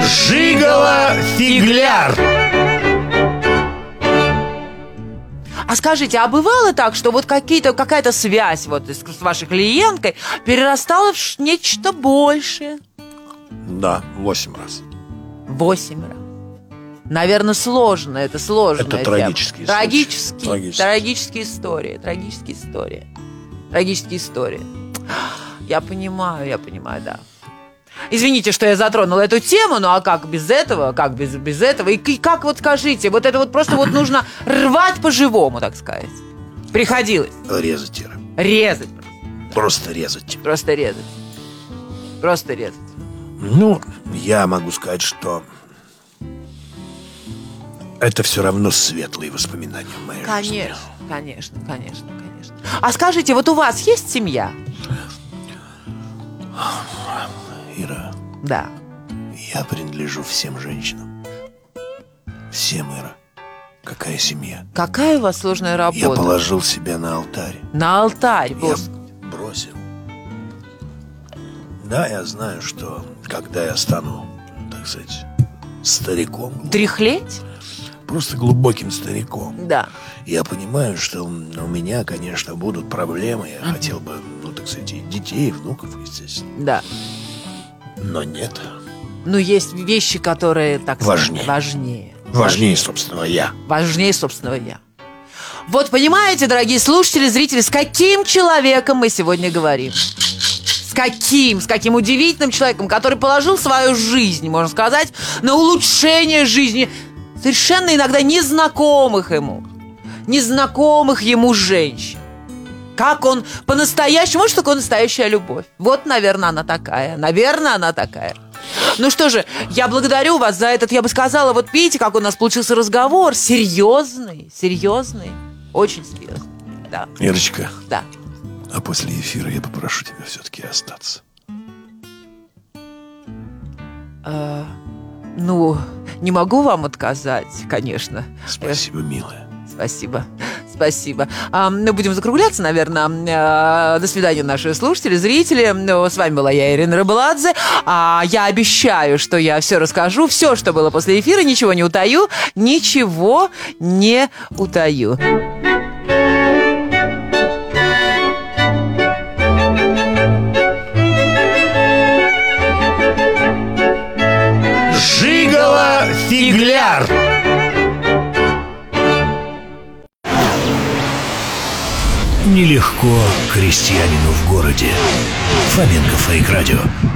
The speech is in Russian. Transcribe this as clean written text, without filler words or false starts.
Жигало-фигляр. А скажите, а бывало так, что вот какая-то связь вот с вашей клиенткой перерастала в нечто большее? Да, 8 раз. 8 раз. Наверное, сложно. Это сложная Это тема. трагические Трагические истории. Я понимаю, да. Извините, что я затронула эту тему, ну а как без этого? Как без этого? И как вот скажите, вот это вот просто вот нужно рвать по-живому, так сказать. Приходилось. Резать, Ира. Резать. Просто резать. Просто резать. Ну, я могу сказать, что это все равно светлые воспоминания в моей жизни. Конечно. А скажите, вот у вас есть семья? Ира. Да. Я принадлежу всем женщинам. Всем, Ира. Какая семья? Какая у вас сложная работа? Я положил себя на алтарь. На алтарь, Господи. Я бросил. Да, я знаю, что когда я стану, так сказать, стариком, Дряхлеть? просто глубоким стариком, Да. я понимаю, что у меня, конечно, будут проблемы. Я хотел бы, так сказать, и детей, и внуков, естественно. Да. Но нет. Но есть вещи, которые так Важнее. Важнее собственного я. Важнее собственного я. Вот понимаете, дорогие слушатели, зрители, с каким человеком мы сегодня говорим? С каким удивительным человеком, который положил свою жизнь, можно сказать, на улучшение жизни совершенно иногда незнакомых ему женщин. Как он по-настоящему, может, такое настоящая любовь. Вот, наверное, она такая. Ну что же, я благодарю вас за этот, я бы сказала, вот видите, как у нас получился разговор. Серьезный, очень серьезный. Да. Ирочка. Да. А после эфира я попрошу тебя все-таки остаться. Ну, не могу вам отказать, конечно. Спасибо, милая. Спасибо. Мы будем закругляться, наверное. До свидания, наши слушатели, зрители. С вами была я, Ирина Рыбаладзе. Я обещаю, что я все расскажу, все, что было после эфира, ничего не утаю. Жигало-фигляр. Нелегко крестьянину в городе. Фоменко Фейк Радио.